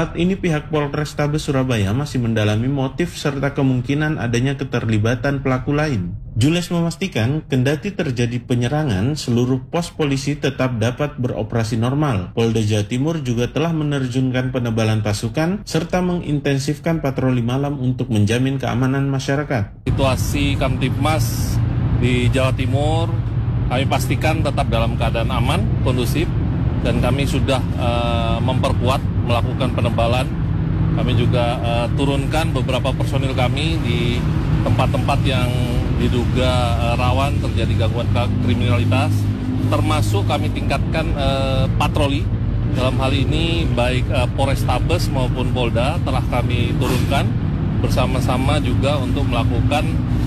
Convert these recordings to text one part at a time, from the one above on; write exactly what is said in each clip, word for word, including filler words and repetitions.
Saat ini pihak Polrestabes Surabaya masih mendalami motif serta kemungkinan adanya keterlibatan pelaku lain. Jules memastikan, kendati terjadi penyerangan, seluruh pos polisi tetap dapat beroperasi normal. Polda Jawa Timur juga telah menerjunkan penebalan pasukan serta mengintensifkan patroli malam untuk menjamin keamanan masyarakat. Situasi Kamtibmas di Jawa Timur kami pastikan tetap dalam keadaan aman, kondusif, dan kami sudah uh, memperkuat melakukan penebalan. Kami juga uh, turunkan beberapa personil kami di tempat-tempat yang diduga uh, rawan terjadi gangguan kriminalitas, termasuk kami tingkatkan uh, patroli. Dalam hal ini baik uh, Polrestabes maupun Polda telah kami turunkan bersama-sama juga untuk melakukan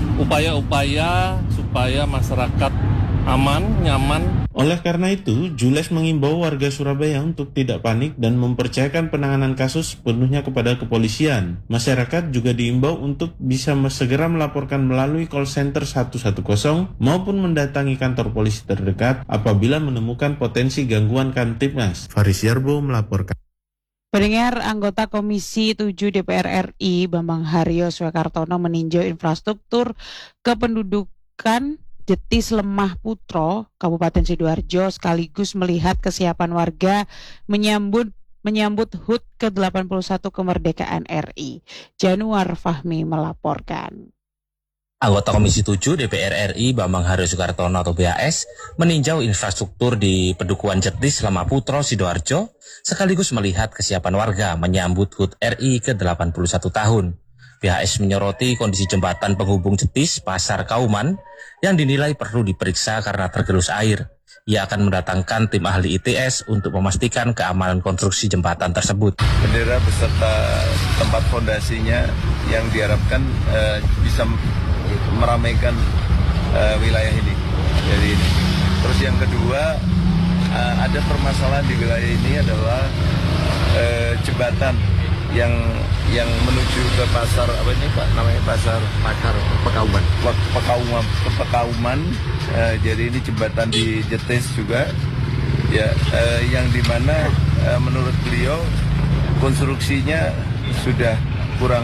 upaya-upaya supaya masyarakat aman, nyaman. Oleh karena itu, Jules mengimbau warga Surabaya untuk tidak panik dan mempercayakan penanganan kasus sepenuhnya kepada kepolisian. Masyarakat juga diimbau untuk bisa segera melaporkan melalui call center satu satu nol maupun mendatangi kantor polisi terdekat apabila menemukan potensi gangguan Kamtibmas. Faris Yarbo melaporkan. Pendengar, anggota Komisi tujuh D P R R I Bambang Haryo Swekartono meninjau infrastruktur kependudukan Jetis Lemah Putro, Kabupaten Sidoarjo, sekaligus melihat kesiapan warga menyambut menyambut H U T ke delapan puluh satu kemerdekaan R I. Januar Fahmi melaporkan. Anggota Komisi tujuh D P R R I Bambang Haryo Swekartono atau B H S meninjau infrastruktur di Pedukuhan Jetis Lemah Putro, Sidoarjo, sekaligus melihat kesiapan warga menyambut H U T R I ke delapan puluh satu tahun. B H S menyoroti kondisi jembatan penghubung Jetis Pasar Kauman yang dinilai perlu diperiksa karena tergerus air. Ia akan mendatangkan tim ahli I T S untuk memastikan keamanan konstruksi jembatan tersebut. Bendera beserta tempat fondasinya yang diharapkan uh, bisa meramaikan uh, wilayah ini. Jadi ini. Terus yang kedua, uh, ada permasalahan di wilayah ini adalah uh, jembatan yang yang menuju ke pasar apa ini Pak namanya pasar pasar Pekauman Pekauman Pekauman uh, jadi ini jembatan di Jetis juga ya uh, yang dimana uh, menurut beliau konstruksinya sudah kurang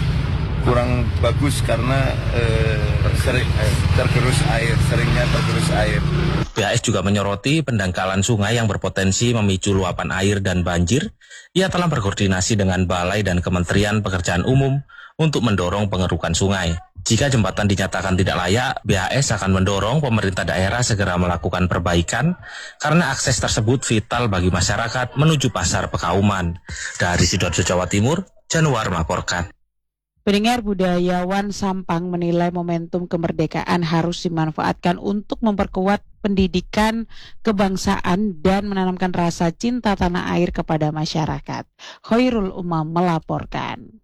kurang bagus karena uh, sering tergerus air seringnya tergerus air. B H S juga menyoroti pendangkalan sungai yang berpotensi memicu luapan air dan banjir. Ia telah berkoordinasi dengan Balai dan Kementerian Pekerjaan Umum untuk mendorong pengerukan sungai. Jika jembatan dinyatakan tidak layak, B H S akan mendorong pemerintah daerah segera melakukan perbaikan karena akses tersebut vital bagi masyarakat menuju Pasar Pekauman. Dari Sidoarjo, Jawa Timur, Januar melaporkan. Pendengar, budayawan Sampang menilai momentum kemerdekaan harus dimanfaatkan untuk memperkuat pendidikan kebangsaan dan menanamkan rasa cinta tanah air kepada masyarakat. Khairul Umam melaporkan.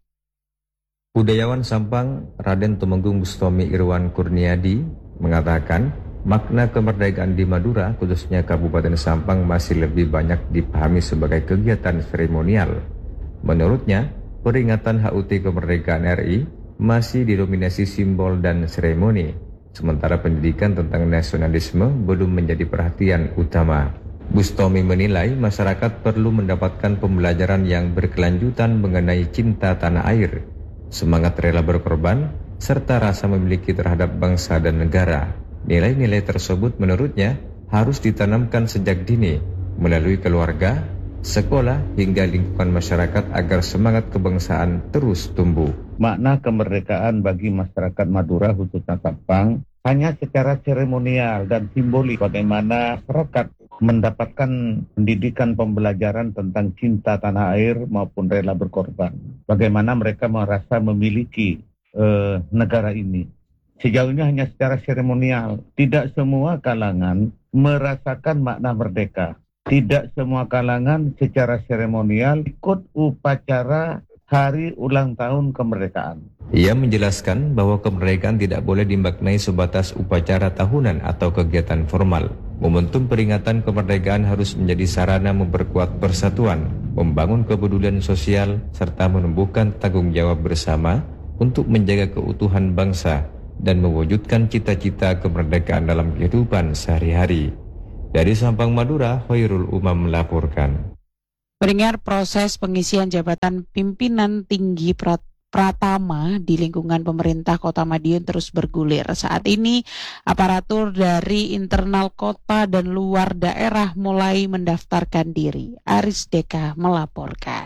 Budayawan Sampang Raden Tumenggung Bustomi Irwan Kurniadi mengatakan makna kemerdekaan di Madura, khususnya Kabupaten Sampang, masih lebih banyak dipahami sebagai kegiatan seremonial. Menurutnya, peringatan H U T kemerdekaan R I masih didominasi simbol dan seremoni, sementara pendidikan tentang nasionalisme belum menjadi perhatian utama. Bustomi menilai masyarakat perlu mendapatkan pembelajaran yang berkelanjutan mengenai cinta tanah air, semangat rela berkorban, serta rasa memiliki terhadap bangsa dan negara. Nilai-nilai tersebut menurutnya harus ditanamkan sejak dini melalui keluarga, sekolah hingga lingkungan masyarakat agar semangat kebangsaan terus tumbuh. Makna kemerdekaan bagi masyarakat Madura khususnya Sampang hanya secara seremonial dan simbolik, bagaimana masyarakat mendapatkan pendidikan pembelajaran tentang cinta tanah air maupun rela berkorban. Bagaimana mereka merasa memiliki eh, negara ini. Sejauh ini hanya secara seremonial. Tidak semua kalangan merasakan makna merdeka. Tidak semua kalangan secara seremonial ikut upacara hari ulang tahun kemerdekaan. Ia menjelaskan bahwa kemerdekaan tidak boleh dimaknai sebatas upacara tahunan atau kegiatan formal. Momentum peringatan kemerdekaan harus menjadi sarana memperkuat persatuan, membangun kepedulian sosial, serta menumbuhkan tanggung jawab bersama untuk menjaga keutuhan bangsa dan mewujudkan cita-cita kemerdekaan dalam kehidupan sehari-hari. Dari Sampang, Madura, Khairul Umam melaporkan. Pendengar, proses pengisian jabatan pimpinan tinggi prat Pratama di lingkungan pemerintah Kota Madiun terus bergulir. Saat ini aparatur dari internal kota dan luar daerah mulai mendaftarkan diri. Aris Deka melaporkan.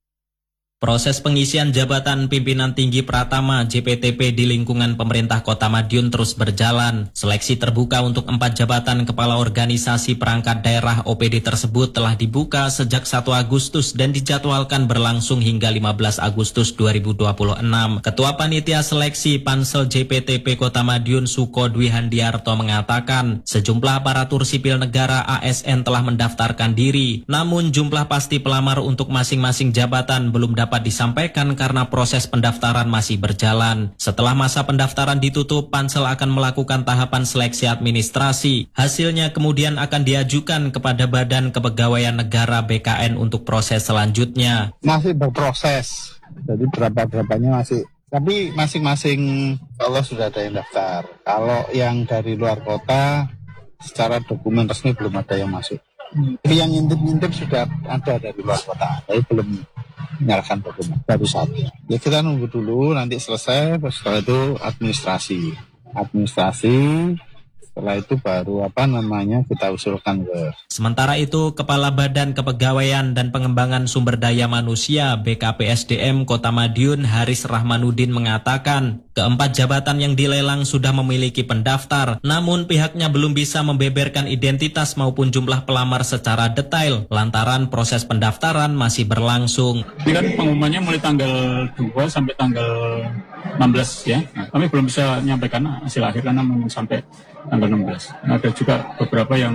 Proses pengisian jabatan pimpinan tinggi Pratama J P T P di lingkungan pemerintah Kota Madiun terus berjalan. Seleksi terbuka untuk empat jabatan kepala organisasi perangkat daerah O P D tersebut telah dibuka sejak satu Agustus dan dijadwalkan berlangsung hingga lima belas Agustus dua ribu dua puluh enam. Ketua Panitia Seleksi Pansel J P T P Kota Madiun Suko Dwi Handiarto mengatakan sejumlah aparatur sipil negara A S N telah mendaftarkan diri. Namun jumlah pasti pelamar untuk masing-masing jabatan belum dapat dapat disampaikan karena proses pendaftaran masih berjalan. Setelah masa pendaftaran ditutup, Pansel akan melakukan tahapan seleksi administrasi. Hasilnya kemudian akan diajukan kepada Badan Kepegawaian Negara B K N untuk proses selanjutnya. Masih berproses, jadi berapa-berapanya masih. Tapi masing-masing kalau sudah ada yang daftar. Kalau yang dari luar kota, secara dokumen resmi belum ada yang masuk. Tapi yang ngintip-ngintip sudah ada dari luar kota, tapi belum menyerahkan dokumen, baru satu. Ya kita nunggu dulu, nanti selesai, setelah itu administrasi. Administrasi, setelah itu baru apa namanya kita usulkan ke. Sementara itu, Kepala Badan Kepegawaian dan Pengembangan Sumber Daya Manusia B K P S D M Kota Madiun Haris Rahmanuddin mengatakan, keempat jabatan yang dilelang sudah memiliki pendaftar, namun pihaknya belum bisa membeberkan identitas maupun jumlah pelamar secara detail, lantaran proses pendaftaran masih berlangsung. Ini kan pengumumannya mulai tanggal dua sampai tanggal enam belas ya. Nah, kami belum bisa menyampaikan hasil akhir karena sampai tanggal enam belas. Nah, ada juga beberapa yang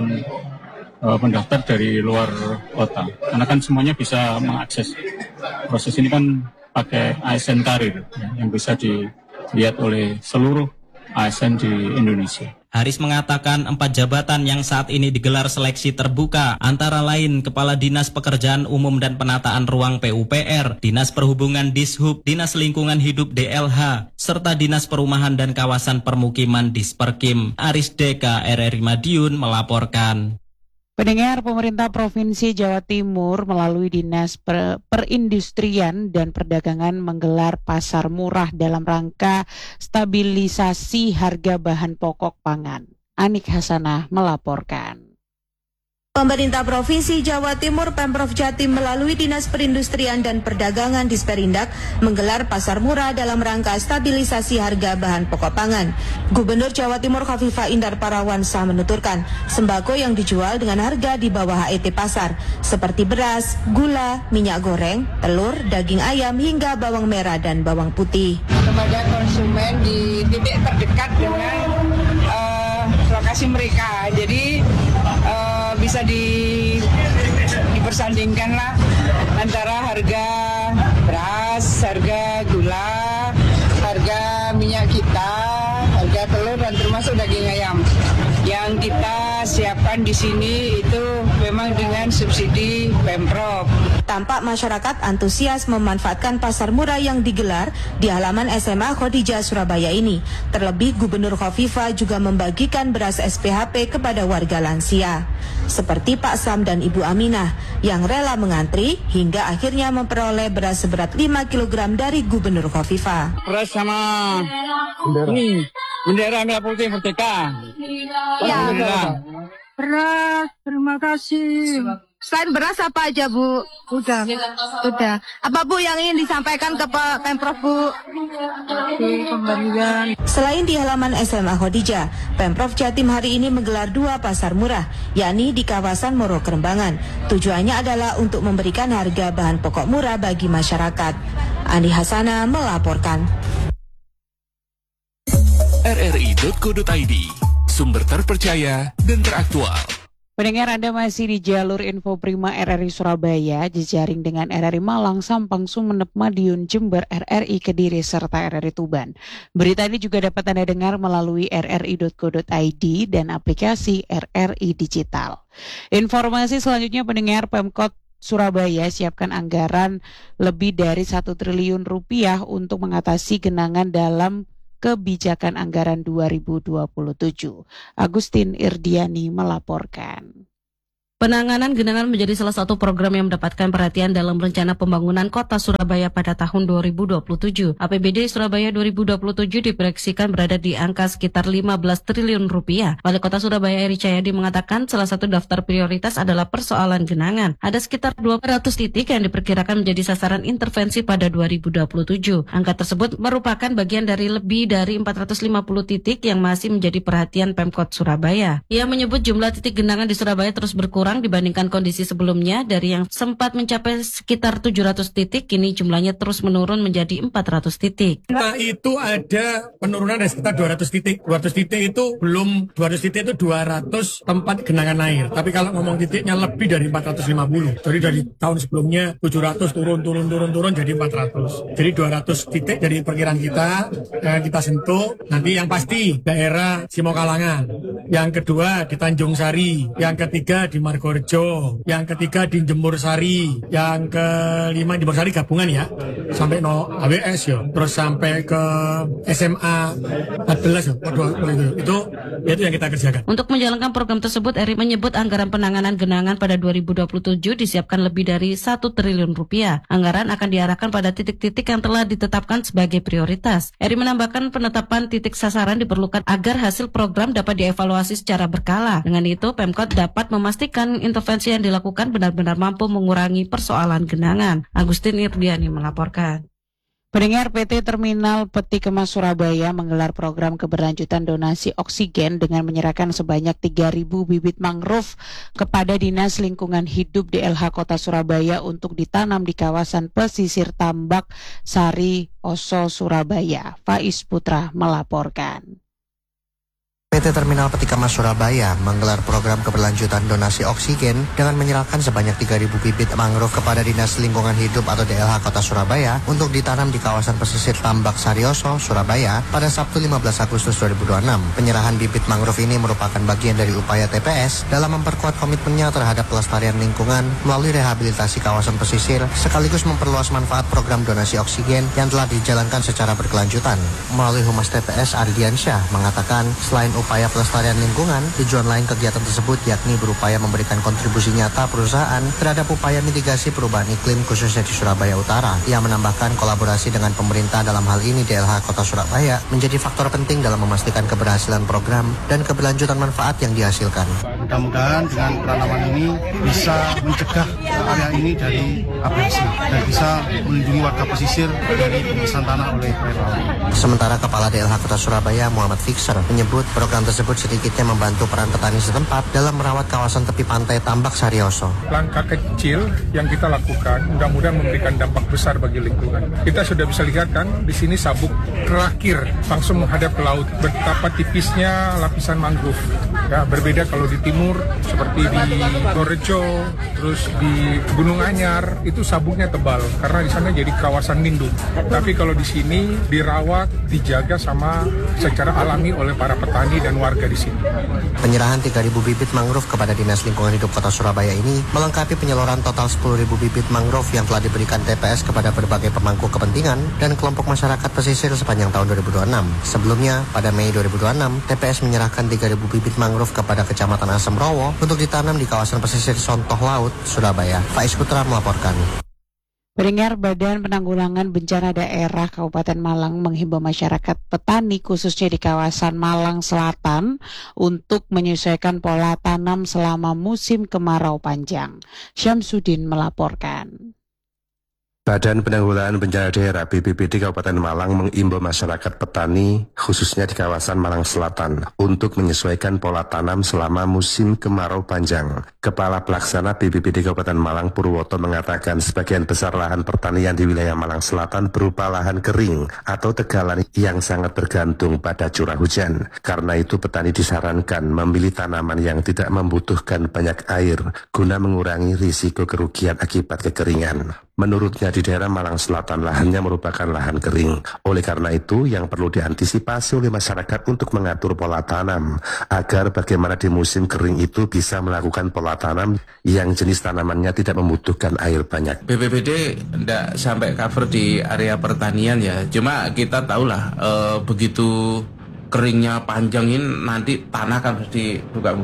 uh, pendaftar dari luar kota. Karena kan semuanya bisa mengakses. Proses ini kan pakai A S N Karir ya, yang bisa dilihat oleh seluruh A S N di Indonesia. Haris mengatakan empat jabatan yang saat ini digelar seleksi terbuka, antara lain Kepala Dinas Pekerjaan Umum dan Penataan Ruang P U P R, Dinas Perhubungan Dishub, Dinas Lingkungan Hidup D L H, serta Dinas Perumahan dan Kawasan Permukiman Disperkim. Aris Deka, R R I Madiun melaporkan. Pendengar, pemerintah Provinsi Jawa Timur melalui Dinas per Perindustrian dan Perdagangan menggelar pasar murah dalam rangka stabilisasi harga bahan pokok pangan. Anik Hasanah melaporkan. Pemerintah Provinsi Jawa Timur Pemprov Jatim melalui Dinas Perindustrian dan Perdagangan Disperindak menggelar pasar murah dalam rangka stabilisasi harga bahan pokok pangan. Gubernur Jawa Timur Khofifah Indar Parawansa menuturkan sembako yang dijual dengan harga di bawah H E T pasar seperti beras, gula, minyak goreng, telur, daging ayam hingga bawang merah dan bawang putih. Kepada konsumen di titik terdekat dengan uh, lokasi mereka, jadi uh, bisa di dipersandingkan lah antara harga beras, harga gula, harga minyak kita, harga telur dan termasuk daging ayam. Yang kita siapkan di sini itu memang dengan subsidi Pemprov. Tampak masyarakat antusias memanfaatkan pasar murah yang digelar di halaman S M A Khodijah Surabaya ini. Terlebih Gubernur Khofifah juga membagikan beras S P H P kepada warga lansia. Seperti Pak Sam dan Ibu Aminah yang rela mengantri hingga akhirnya memperoleh beras seberat lima kilogram dari Gubernur Khofifah. Beras sama bendera. Ini bendera merah putih merdeka. Ya. Beras, terima kasih. Selain beras apa aja Bu? Udah, Udah. Apa Bu yang ingin disampaikan ke Pak Pemprov Bu? pemberian. Selain di halaman S M A Khodijah, Pemprov Jatim hari ini menggelar dua pasar murah, yakni di kawasan Moro Kerembangan. Tujuannya adalah untuk memberikan harga bahan pokok murah bagi masyarakat. Andi Hasanah melaporkan. R R I titik co titik I D, sumber terpercaya dan teraktual. Pendengar, Anda masih di jalur Info Prima R R I Surabaya, jejaring dengan R R I Malang, Sampang, Sumeneb, Madiun, Jember, R R I Kediri, serta R R I Tuban. Berita ini juga dapat Anda dengar melalui r r i titik co titik i d dan aplikasi R R I Digital. Informasi selanjutnya, pendengar, Pemkot Surabaya siapkan anggaran lebih dari satu triliun rupiah untuk mengatasi genangan dalam kebijakan anggaran dua ribu dua puluh tujuh. Agustin Irdiani melaporkan. Penanganan genangan menjadi salah satu program yang mendapatkan perhatian dalam rencana pembangunan kota Surabaya pada tahun dua ribu dua puluh tujuh. A P B D Surabaya dua ribu dua puluh tujuh diproyeksikan berada di angka sekitar lima belas triliun rupiah. Wali Kota Surabaya Eri Cahyadi mengatakan salah satu daftar prioritas adalah persoalan genangan. Ada sekitar dua ratus titik yang diperkirakan menjadi sasaran intervensi pada dua ribu dua puluh tujuh. Angka tersebut merupakan bagian dari lebih dari empat ratus lima puluh titik yang masih menjadi perhatian Pemkot Surabaya. Ia menyebut jumlah titik genangan di Surabaya terus berkurang dibandingkan kondisi sebelumnya. Dari yang sempat mencapai sekitar tujuh ratus titik, kini jumlahnya terus menurun menjadi empat ratus titik. Nah, itu ada penurunan dari sekitar dua ratus titik. dua ratus titik itu belum, dua ratus titik itu dua ratus tempat genangan air. Tapi kalau ngomong titiknya lebih dari empat ratus lima puluh. Jadi dari tahun sebelumnya tujuh ratus turun, turun, turun, turun jadi empat ratus. Jadi dua ratus titik dari perkiraan kita, yang kita sentuh. Nanti yang pasti daerah Simokalangan. Yang kedua di Tanjung Sari. Yang ketiga di Margorejo, yang ketiga di Jemur Sari, yang kelima di Jemur Sari gabungan ya, sampai no A W S ya, terus sampai ke S M A empat belas ya, itu, itu itu yang kita kerjakan. Untuk menjalankan program tersebut, Eri menyebut anggaran penanganan genangan pada dua ribu dua puluh tujuh disiapkan lebih dari satu triliun rupiah. Anggaran akan diarahkan pada titik-titik yang telah ditetapkan sebagai prioritas. Eri menambahkan penetapan titik sasaran diperlukan agar hasil program dapat dievaluasi secara berkala. Dengan itu, Pemkot dapat memastikan intervensi yang dilakukan benar-benar mampu mengurangi persoalan genangan. Agustin Irdiani melaporkan. Pendengar, P T Terminal Peti Kemas Surabaya menggelar program keberlanjutan donasi oksigen dengan menyerahkan sebanyak tiga ribu bibit mangrove kepada Dinas Lingkungan Hidup D L H Kota Surabaya untuk ditanam di kawasan pesisir Tambak Sari Oso Surabaya. Faiz Putra melaporkan. P T Terminal Peti Kemas Surabaya menggelar program keberlanjutan donasi oksigen dengan menyerahkan sebanyak tiga ribu bibit mangrove kepada Dinas Lingkungan Hidup atau D L H Kota Surabaya untuk ditanam di kawasan pesisir Tambak Sarioso, Surabaya pada Sabtu lima belas Agustus dua ribu dua puluh enam. Penyerahan bibit mangrove ini merupakan bagian dari upaya T P S dalam memperkuat komitmennya terhadap pelestarian lingkungan melalui rehabilitasi kawasan pesisir sekaligus memperluas manfaat program donasi oksigen yang telah dijalankan secara berkelanjutan. Melalui Humas T P S Ardiansyah mengatakan selain upaya pelestarian lingkungan, tujuan lain kegiatan tersebut yakni berupaya memberikan kontribusi nyata perusahaan terhadap upaya mitigasi perubahan iklim khususnya di Surabaya Utara. Ia menambahkan kolaborasi dengan pemerintah dalam hal ini D L H Kota Surabaya menjadi faktor penting dalam memastikan keberhasilan program dan keberlanjutan manfaat yang dihasilkan. Mudah-mudahan dengan penanaman ini bisa mencegah area ini dari abrasi dan bisa melindungi warga pesisir dari pengisian tanah oleh air laut. Sementara Kepala D L H Kota Surabaya Muhammad Fixer menyebut program tersebut sedikitnya membantu peran petani setempat dalam merawat kawasan tepi pantai Tambak Sarioso. Langkah kecil yang kita lakukan mudah-mudahan memberikan dampak besar bagi lingkungan. Kita sudah bisa lihat kan di sini sabuk terakhir langsung menghadap ke laut. Betapa tipisnya lapisan mangrove. Ya, berbeda kalau di timur seperti di Gorejo, terus di Gunung Anyar itu sabuknya tebal karena di sana jadi kawasan lindung. Tapi kalau di sini dirawat, dijaga sama secara alami oleh para petani dan warga di sini. Penyerahan tiga ribu bibit mangrove kepada Dinas Lingkungan Hidup Kota Surabaya ini melengkapi penyaluran total sepuluh ribu bibit mangrove yang telah diberikan T P S kepada berbagai pemangku kepentingan dan kelompok masyarakat pesisir sepanjang tahun dua ribu dua puluh enam. Sebelumnya, pada Mei dua ribu dua puluh enam, T P S menyerahkan tiga ribu bibit mangrove kepada Kecamatan Asem Rowo untuk ditanam di kawasan pesisir Sontoh Laut, Surabaya. Faiz Putra melaporkan. Pendengar, Badan Penanggulangan Bencana Daerah Kabupaten Malang menghimbau masyarakat petani khususnya di kawasan Malang Selatan untuk menyesuaikan pola tanam selama musim kemarau panjang. Syamsuddin melaporkan. Badan Penanggulangan Bencana Daerah B P B D Kabupaten Malang mengimbau masyarakat petani, khususnya di kawasan Malang Selatan, untuk menyesuaikan pola tanam selama musim kemarau panjang. Kepala Pelaksana B P B D Kabupaten Malang Purwoto mengatakan sebagian besar lahan pertanian di wilayah Malang Selatan berupa lahan kering atau tegalan yang sangat bergantung pada curah hujan. Karena itu petani disarankan memilih tanaman yang tidak membutuhkan banyak air guna mengurangi risiko kerugian akibat kekeringan. Menurutnya di daerah Malang Selatan lahannya merupakan lahan kering. Oleh karena itu yang perlu diantisipasi oleh masyarakat untuk mengatur pola tanam agar bagaimana di musim kering itu bisa melakukan pola tanam yang jenis tanamannya tidak membutuhkan air banyak. B P B D tidak sampai cover di area pertanian ya. Cuma kita tahulah e, begitu keringnya panjang ini nanti tanah kan pasti buka-buka.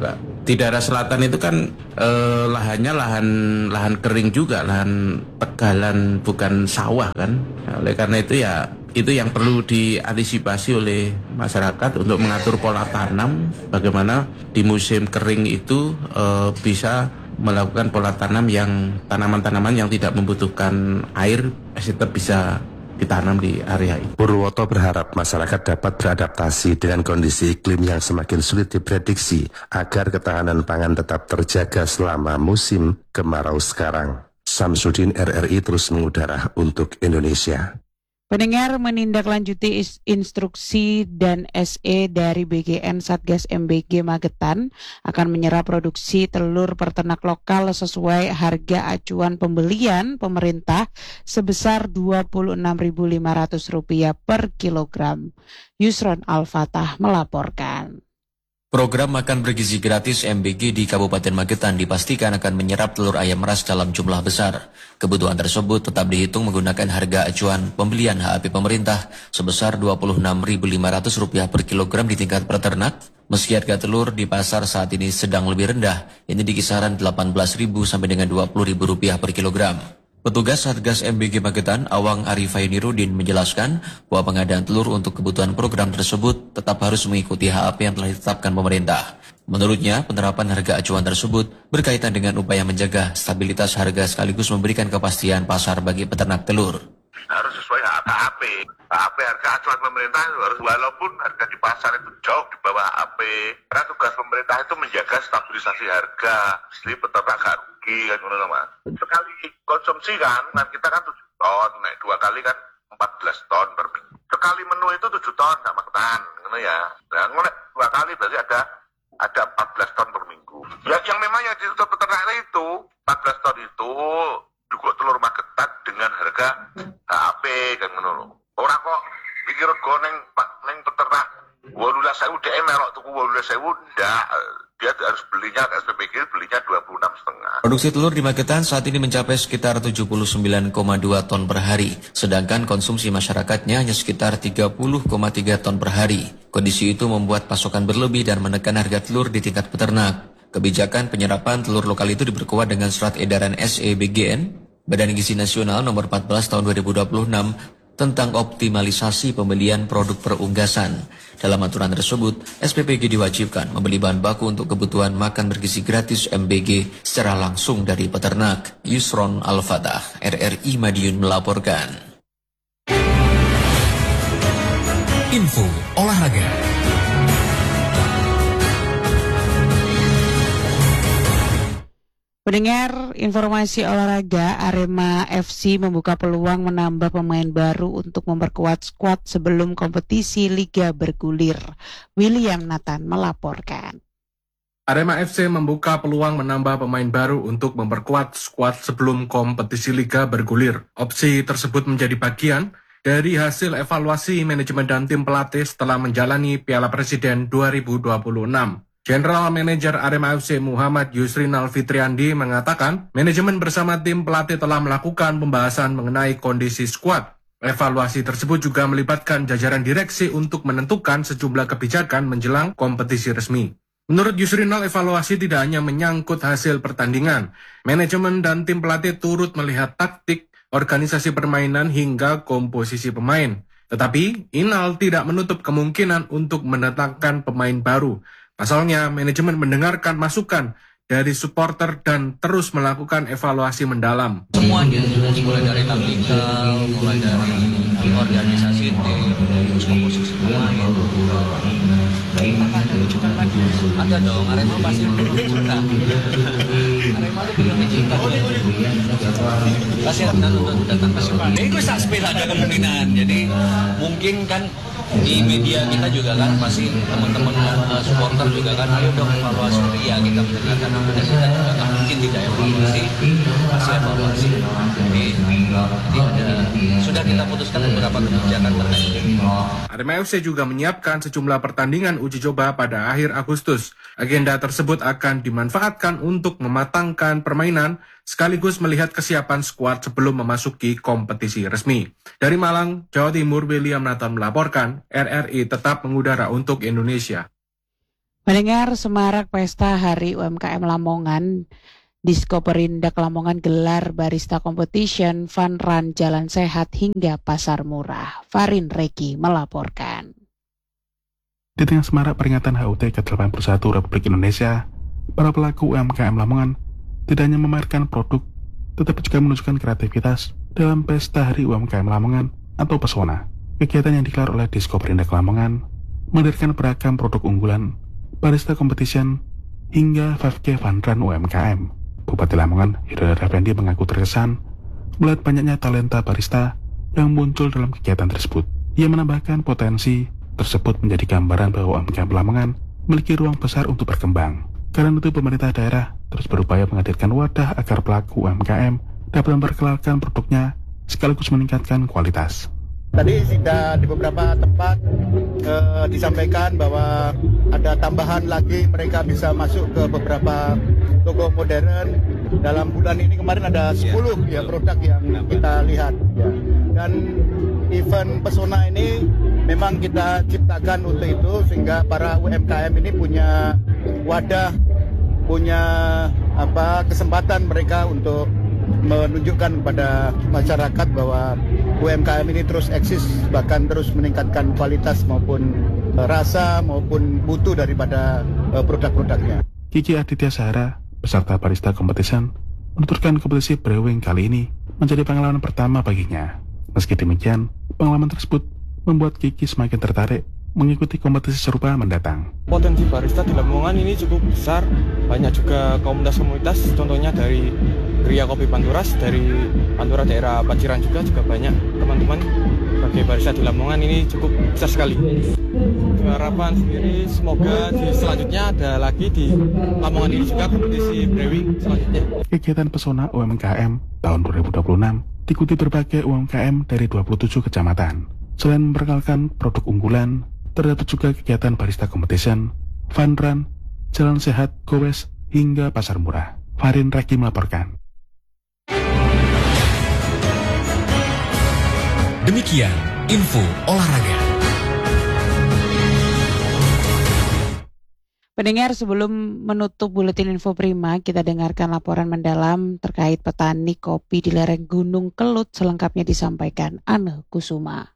Di daerah selatan itu kan eh, lahannya lahan lahan kering juga, lahan tegalan bukan sawah kan. Nah, oleh karena itu ya itu yang perlu diantisipasi oleh masyarakat untuk mengatur pola tanam, bagaimana di musim kering itu eh, bisa melakukan pola tanam yang tanaman-tanaman yang tidak membutuhkan air tetap bisa ditanam di area ini. Purwoto berharap masyarakat dapat beradaptasi dengan kondisi iklim yang semakin sulit diprediksi agar ketahanan pangan tetap terjaga selama musim kemarau sekarang. Samsudin R R I terus mengudara untuk Indonesia. Pendengar, menindaklanjuti instruksi dan S E dari B G N Satgas M B G Magetan akan menyerap produksi telur peternak lokal sesuai harga acuan pembelian pemerintah sebesar dua puluh enam ribu lima ratus rupiah per kilogram. Yusron Al-Fatah melaporkan. Program makan bergizi gratis M B G di Kabupaten Magetan dipastikan akan menyerap telur ayam ras dalam jumlah besar. Kebutuhan tersebut tetap dihitung menggunakan harga acuan pembelian H A P pemerintah sebesar dua puluh enam ribu lima ratus rupiah per kilogram di tingkat peternak. Meski harga telur di pasar saat ini sedang lebih rendah, ini di kisaran delapan belas ribu sampai dengan dua puluh ribu rupiah per kilogram. Petugas Satgas M B G Magetan, Awang Arifainuddin menjelaskan bahwa pengadaan telur untuk kebutuhan program tersebut tetap harus mengikuti H A P yang telah ditetapkan pemerintah. Menurutnya, penerapan harga acuan tersebut berkaitan dengan upaya menjaga stabilitas harga sekaligus memberikan kepastian pasar bagi peternak telur. Harus sesuai H A P. H A P harga acuan pemerintah harus, walaupun harga di pasar itu jauh di bawah H A P. Karena tugas pemerintah itu menjaga stabilisasi harga, jadi peternak gak rugi kan, teman-teman. Sekali konsumsi kan, kan kita kan tujuh ton, naik dua kali kan empat belas ton per minggu. Sekali menu itu tujuh ton sama ketan, gitu ya. Nah, ngolek dua kali berarti ada ada empat belas ton per minggu. Ya, yang memang yang ditutup peternak itu empat belas ton itu juga telur Magetan dengan harga H A P kan menurut. Orang kok pikir go neng neng peternak wolulas sewu D M melok tuku wolulas sewu ndak, dia harus belinya ke S P P G belinya dua puluh enam setengah. Produksi telur di Magetan saat ini mencapai sekitar tujuh puluh sembilan koma dua ton per hari, sedangkan konsumsi masyarakatnya hanya sekitar tiga puluh koma tiga ton per hari. Kondisi itu membuat pasokan berlebih dan menekan harga telur di tingkat peternak. Kebijakan penyerapan telur lokal itu diperkuat dengan surat edaran S E B G N, Badan Gizi Nasional nomor empat belas tahun dua ribu dua puluh enam tentang optimalisasi pembelian produk perunggasan. Dalam aturan tersebut, S P P G diwajibkan membeli bahan baku untuk kebutuhan makan bergizi gratis M B G secara langsung dari peternak. Yusron Al-Fatah, R R I Madiun melaporkan. Info olahraga. Pendengar, informasi olahraga, Arema F C membuka peluang menambah pemain baru untuk memperkuat skuad sebelum kompetisi Liga bergulir. William Nathan melaporkan. Arema F C membuka peluang menambah pemain baru untuk memperkuat skuad sebelum kompetisi Liga bergulir. Opsi tersebut menjadi bagian dari hasil evaluasi manajemen dan tim pelatih setelah menjalani Piala Presiden dua ribu dua puluh enam. General Manager Arema F C Muhammad Yusrinal Fitriandi mengatakan, manajemen bersama tim pelatih telah melakukan pembahasan mengenai kondisi skuad. Evaluasi tersebut juga melibatkan jajaran direksi untuk menentukan sejumlah kebijakan menjelang kompetisi resmi. Menurut Yusrinal, evaluasi tidak hanya menyangkut hasil pertandingan. Manajemen dan tim pelatih turut melihat taktik, organisasi permainan hingga komposisi pemain. Tetapi, Inal tidak menutup kemungkinan untuk mendatangkan pemain baru. Pasalnya, manajemen mendengarkan masukan dari supporter dan terus melakukan evaluasi mendalam. Semuanya, mulai dari taktikal, mulai dari organisasi tim, terus komposisi pemain. Ada dong, Arema pasti menunjukkan. Arema itu belum menunjukkan. Pasti akan datang ke sini. Ini gue suspend ada kemungkinan. Jadi mungkin kan di media kita juga kan pasti teman-teman uh, supporter juga kan ayo dong evaluasi, iya kita mendengarkan dan kita juga nggak mungkin tidak evaluasi, pasti evaluasi. Jadi nanti ada sudah kita putuskan beberapa kebijakan terkait ini. Arema F C juga menyiapkan sejumlah pertandingan uji coba pada akhir Agustus. Agenda tersebut akan dimanfaatkan untuk mematangkan permainan sekaligus melihat kesiapan skuad sebelum memasuki kompetisi resmi. Dari Malang, Jawa Timur, William Nathan melaporkan, R R I tetap mengudara untuk Indonesia. Mendengar semarak pesta Hari U M K M Lamongan, Disko Perindak Lamongan gelar barista competition, fun run, jalan sehat hingga pasar murah. Farin Reki melaporkan. Di tengah semarak peringatan H U T ke delapan puluh satu Republik Indonesia, para pelaku U M K M Lamongan tidak hanya memamerkan produk, tetapi juga menunjukkan kreativitas dalam pesta Hari U M K M Lamongan atau Pesona. Kegiatan yang digelar oleh Disko Perindak Lamongan menghadirkan beragam produk unggulan, barista competition, hingga lima K Fun Run U M K M. Bupati Lamongan, Hidayat Effendi mengaku terkesan melihat banyaknya talenta barista yang muncul dalam kegiatan tersebut. Ia menambahkan potensi tersebut menjadi gambaran bahwa U M K M Lamongan memiliki ruang besar untuk berkembang. Karena itu pemerintah daerah terus berupaya menghadirkan wadah agar pelaku U M K M dapat memperkenalkan produknya sekaligus meningkatkan kualitas. Tadi sudah di beberapa tempat eh, disampaikan bahwa ada tambahan lagi, mereka bisa masuk ke beberapa toko modern. Dalam bulan ini kemarin ada sepuluh ya produk yang kita lihat ya. Dan event Pesona ini memang kita ciptakan untuk itu sehingga para U M K M ini punya wadah, punya apa kesempatan mereka untuk menunjukkan kepada masyarakat bahwa U M K M ini terus eksis, bahkan terus meningkatkan kualitas maupun rasa maupun mutu daripada produk-produknya. Kiki Aditya Sahara, peserta barista competition, menuturkan kompetisi brewing kali ini menjadi pengalaman pertama baginya. Meski demikian, pengalaman tersebut membuat Kiki semakin tertarik mengikuti kompetisi serupa mendatang. Potensi barista di Lamongan ini cukup besar, banyak juga komunitas-komunitas, contohnya dari Gria Kopi Panturas, dari Pantura daerah Paciran juga juga banyak teman-teman sebagai barista di Lamongan ini cukup besar sekali. Harapan sendiri semoga di selanjutnya ada lagi di Lamongan ini juga kompetisi brewing selanjutnya. Kegiatan Pesona U M K M tahun dua ribu dua puluh enam diikuti berbagai U M K M dari dua puluh tujuh kecamatan. Selain memperkenalkan produk unggulan, terdapat juga kegiatan barista competition, fun run, jalan sehat, gowes, hingga pasar murah. Farin Reki melaporkan. Demikian info olahraga. Pendengar, sebelum menutup buletin info prima, kita dengarkan laporan mendalam terkait petani kopi di lereng Gunung Kelut. Selengkapnya disampaikan Ane Kusuma.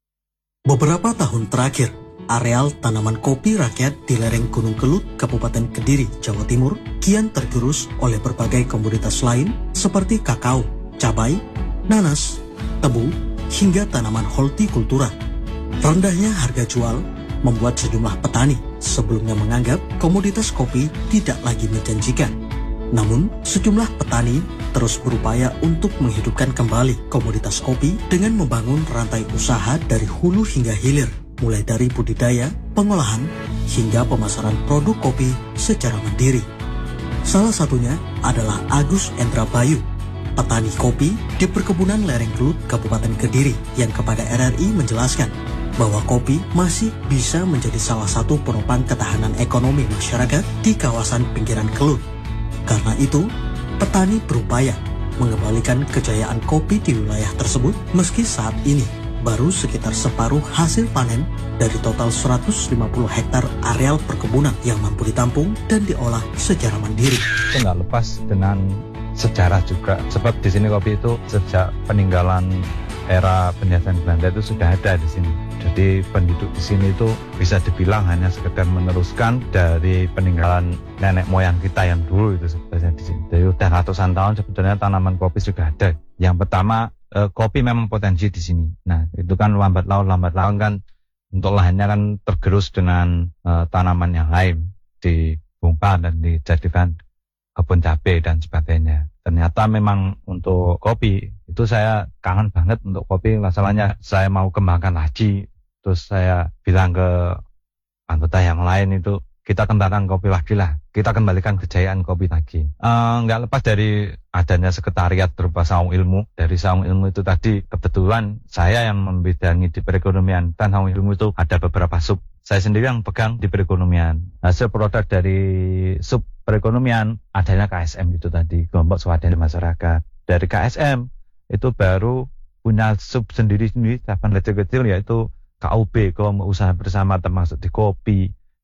Beberapa tahun terakhir, areal tanaman kopi rakyat di lereng Gunung Kelut, Kabupaten Kediri, Jawa Timur, kian tergerus oleh berbagai komoditas lain seperti kakao, cabai, nanas, tebu, hingga tanaman hortikultura. Rendahnya harga jual membuat sejumlah petani sebelumnya menganggap komoditas kopi tidak lagi menjanjikan. Namun, sejumlah petani terus berupaya untuk menghidupkan kembali komoditas kopi dengan membangun rantai usaha dari hulu hingga hilir, mulai dari budidaya, pengolahan, hingga pemasaran produk kopi secara mandiri. Salah satunya adalah Agus Endra Bayu, petani kopi di perkebunan lereng Kelut, Kabupaten Kediri, yang kepada R R I menjelaskan bahwa kopi masih bisa menjadi salah satu penopang ketahanan ekonomi masyarakat di kawasan pinggiran Kelut. Karena itu, petani berupaya mengembalikan kejayaan kopi di wilayah tersebut meski saat ini baru sekitar separuh hasil panen dari total seratus lima puluh hektar areal perkebunan yang mampu ditampung dan diolah secara mandiri. Itu nggak lepas dengan sejarah juga, sebab di sini kopi itu sejak peninggalan era penjajahan Belanda itu sudah ada di sini. Jadi penduduk di sini itu bisa dibilang hanya sekedar meneruskan dari peninggalan nenek moyang kita yang dulu itu sebenarnya di sini. Jadi udah ratusan tahun sebetulnya tanaman kopi sudah ada. Yang pertama, eh, kopi memang potensi di sini. Nah, itu kan lambat laun lambat laun kan untuk lahannya kan tergerus dengan eh, tanaman yang lain, dibongkar dan dijadikan kebun cabai dan sebagainya. Ternyata memang untuk kopi itu saya kangen banget untuk kopi. Masalahnya saya mau kembangkan lagi. Terus saya bilang ke anggota yang lain itu kita kembangkan kopi lagi lah. Kita kembalikan kejayaan kopi lagi. Nggak uh, lepas dari adanya sekretariat berupa Saung Ilmu. Dari Saung Ilmu itu tadi kebetulan saya yang membidangi di perekonomian. Dan Saung Ilmu itu ada beberapa sub. Saya sendiri yang pegang di perekonomian. Hasil produk dari sub perekonomian adanya K S M itu tadi, kelompok swadaya masyarakat. Dari K S M itu baru punya sub sendiri-sendiri cabang kecil-kecil, yaitu K U B, kelompok usaha bersama termasuk di kopi,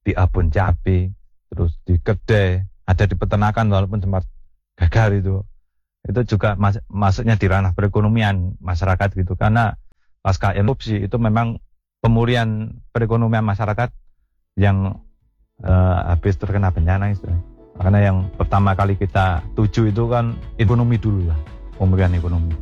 di Abon Cabe, terus di Kedai, ada di peternakan walaupun sempat gagal itu. Itu juga mas, masuknya di ranah perekonomian masyarakat gitu, karena pasca erupsi itu memang pemulihan perekonomian masyarakat yang uh, habis terkena bencana itu. Karena yang pertama kali kita tuju itu kan ekonomi dulu lah, pemulihan ekonomi.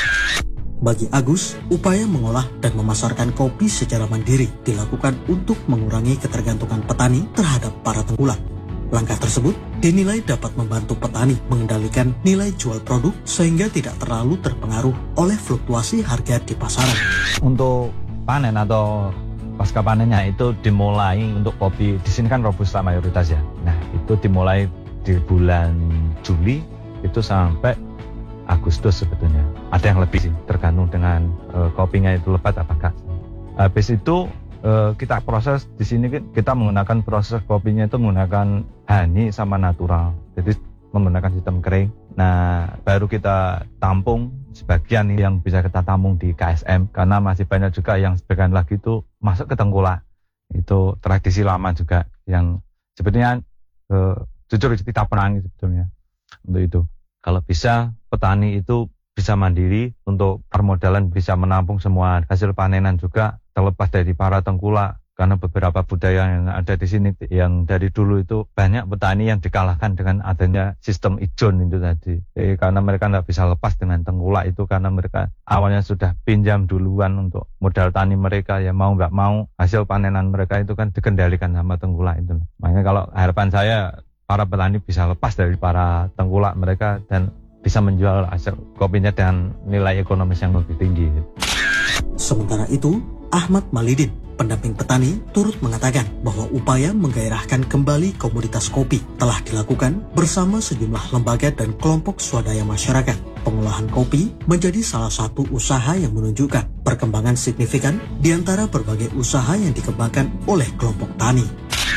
Bagi Agus, upaya mengolah dan memasarkan kopi secara mandiri dilakukan untuk mengurangi ketergantungan petani terhadap para tengkulak. Langkah tersebut dinilai dapat membantu petani mengendalikan nilai jual produk sehingga tidak terlalu terpengaruh oleh fluktuasi harga di pasaran. Untuk panen atau pasca panennya itu dimulai untuk kopi, di sini kan Robusta mayoritas ya. Nah, itu dimulai di bulan Juli itu sampai Agustus sebetulnya. Ada yang lebih sih, tergantung dengan uh, kopinya itu lebat apakah. Habis itu uh, kita proses di sini kita menggunakan proses kopinya itu menggunakan honey sama natural. Jadi menggunakan sistem kering. Nah, baru kita tampung sebagian yang bisa kita tampung di K S M karena masih banyak juga yang sebagian lagi itu masuk ke tengkulak. Itu tradisi lama juga yang sebetulnya uh, jujur kita perangi sebetulnya untuk itu. Kalau bisa petani itu bisa mandiri untuk permodalan, bisa menampung semua hasil panenan juga terlepas dari para tengkulak. Karena beberapa budaya yang ada di sini yang dari dulu itu banyak petani yang dikalahkan dengan adanya sistem ijon itu tadi. Jadi, karena mereka tidak bisa lepas dengan tengkulak itu karena mereka awalnya sudah pinjam duluan untuk modal tani mereka, ya mau nggak mau hasil panenan mereka itu kan dikendalikan sama tengkulak itu. Makanya kalau harapan saya para petani bisa lepas dari para tengkulak mereka dan bisa menjual hasil kopinya dengan nilai ekonomis yang lebih tinggi. Sementara itu, Ahmad Malidin, pendamping petani, turut mengatakan bahwa upaya menggairahkan kembali komoditas kopi telah dilakukan bersama sejumlah lembaga dan kelompok swadaya masyarakat. Pengolahan kopi menjadi salah satu usaha yang menunjukkan perkembangan signifikan di antara berbagai usaha yang dikembangkan oleh kelompok tani.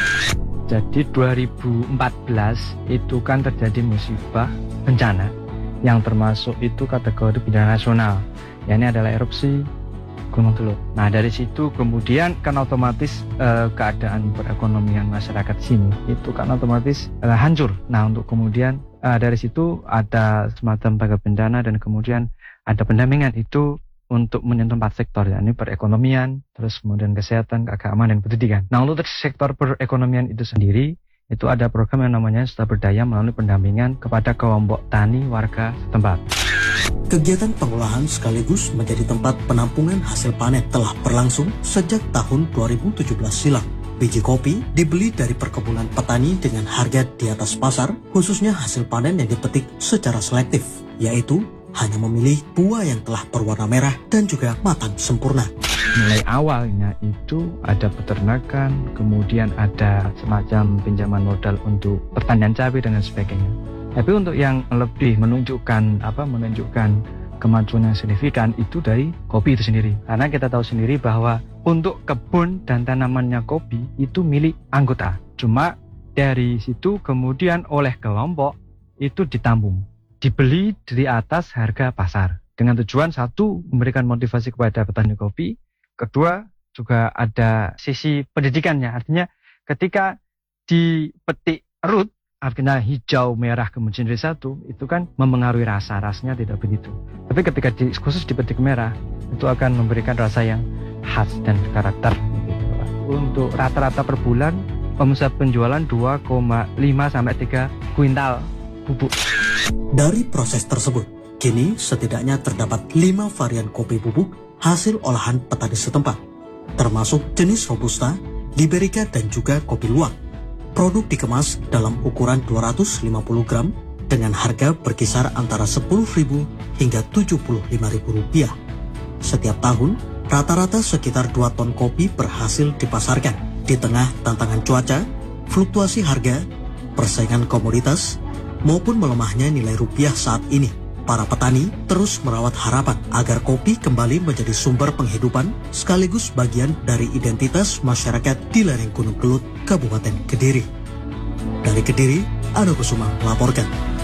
Jadi dua ribu empat belas itu kan terjadi musibah bencana yang termasuk itu kategori bencana nasional. Ya, ini adalah erupsi Gunung Teluk. Nah, dari situ kemudian kan otomatis eh, keadaan perekonomian masyarakat sini itu kan otomatis eh, hancur. Nah, untuk kemudian eh, dari situ ada semacam paga bencana dan kemudian ada pendampingan itu untuk menyentuh empat sektor, yakni perekonomian, terus kemudian kesehatan, keagamaan, dan pendidikan. Nah, untuk sektor perekonomian itu sendiri, itu ada program yang namanya Suta Berdaya melalui pendampingan kepada kelompok tani warga setempat. Kegiatan pengolahan sekaligus menjadi tempat penampungan hasil panen telah berlangsung sejak tahun dua ribu tujuh belas silam. Biji kopi dibeli dari perkebunan petani dengan harga di atas pasar, khususnya hasil panen yang dipetik secara selektif, yaitu hanya memilih buah yang telah berwarna merah dan juga matang sempurna. Mulai awalnya itu ada peternakan, kemudian ada semacam pinjaman modal untuk pertanian cabai dan sebagainya. Tapi untuk yang lebih menunjukkan apa menunjukkan kemajuan yang signifikan itu dari kopi itu sendiri. Karena kita tahu sendiri bahwa untuk kebun dan tanamannya kopi itu milik anggota. Cuma dari situ kemudian oleh kelompok itu ditampung, dibeli di atas harga pasar. Dengan tujuan satu, memberikan motivasi kepada petani kopi. Kedua, juga ada sisi pendidikannya. Artinya ketika dipetik root, artinya hijau, merah, kemudian jadi satu, itu kan mempengaruhi rasa. Rasanya tidak begitu. Tapi ketika di, khusus dipetik merah, itu akan memberikan rasa yang khas dan karakter. Untuk rata-rata per bulan, omset penjualan dua koma lima sampai tiga kuintal bubuk. Dari proses tersebut, kini setidaknya terdapat lima varian kopi bubuk hasil olahan petani setempat, termasuk jenis Robusta, Liberica, dan juga kopi luwak. Produk dikemas dalam ukuran dua ratus lima puluh gram dengan harga berkisar antara sepuluh ribu hingga tujuh puluh lima ribu rupiah. Setiap tahun, rata-rata sekitar dua ton kopi berhasil dipasarkan di tengah tantangan cuaca, fluktuasi harga, persaingan komoditas, maupun melemahnya nilai rupiah saat ini. Para petani terus merawat harapan agar kopi kembali menjadi sumber penghidupan sekaligus bagian dari identitas masyarakat di lereng Gunung Kelut, Kabupaten Kediri. Dari Kediri, Anu Kusuma melaporkan.